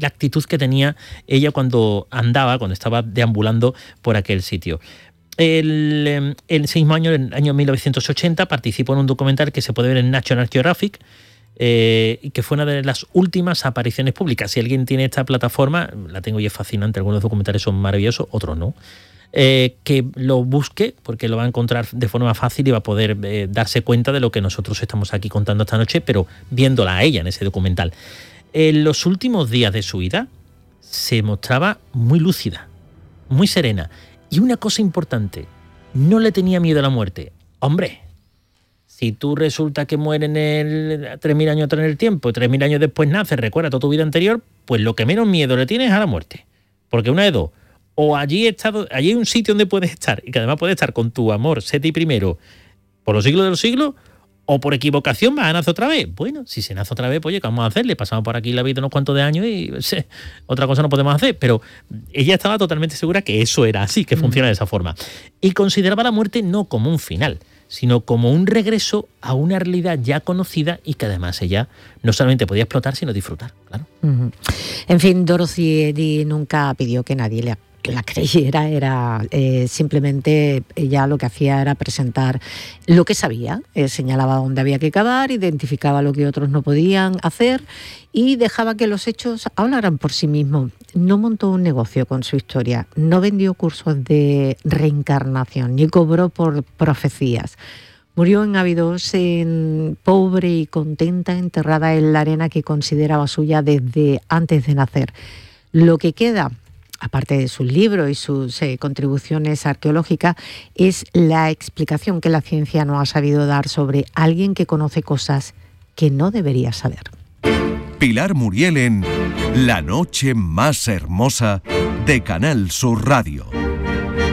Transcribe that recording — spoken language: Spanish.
la actitud que tenía ella cuando estaba deambulando por aquel sitio. El mismo año, en el año 1980, participó en un documental que se puede ver en National Geographic, y que fue una de las últimas apariciones públicas. Si alguien tiene esta plataforma, la tengo y es fascinante, algunos documentales son maravillosos, otros no. Que lo busque, porque lo va a encontrar de forma fácil y va a poder darse cuenta de lo que nosotros estamos aquí contando esta noche, pero viéndola a ella en ese documental. En los últimos días de su vida se mostraba muy lúcida, muy serena. Y una cosa importante, no le tenía miedo a la muerte. Hombre, si tú resulta que mueres en el 3.000 años atrás en el tiempo y 3.000 años después naces, recuerda toda tu vida anterior, pues lo que menos miedo le tienes es a la muerte. Porque una de dos, o allí hay un sitio donde puedes estar, y que además puedes estar con tu amor, Seti primero, por los siglos de los siglos, o por equivocación vas a nacer otra vez. Bueno, si se nace otra vez, pues oye, ¿qué vamos a hacer? Le pasamos por aquí la vida unos cuantos de años y otra cosa no podemos hacer. Pero ella estaba totalmente segura que eso era así, que funciona de esa forma. Y consideraba la muerte no como un final, sino como un regreso a una realidad ya conocida y que además ella no solamente podía explotar, sino disfrutar, claro. En fin, Dorothy Eddy nunca pidió que nadie la creyera, era simplemente ella lo que hacía era presentar lo que sabía, señalaba dónde había que cavar, identificaba lo que otros no podían hacer y dejaba que los hechos hablaran por sí mismos. No montó un negocio con su historia, no vendió cursos de reencarnación, ni cobró por profecías. Murió en Abidos, pobre y contenta, enterrada en la arena que consideraba suya desde antes de nacer. Lo que queda, aparte de sus libros y sus contribuciones arqueológicas, es la explicación que la ciencia no ha sabido dar sobre alguien que conoce cosas que no debería saber. Pilar Muriel en La noche más hermosa de Canal Sur Radio.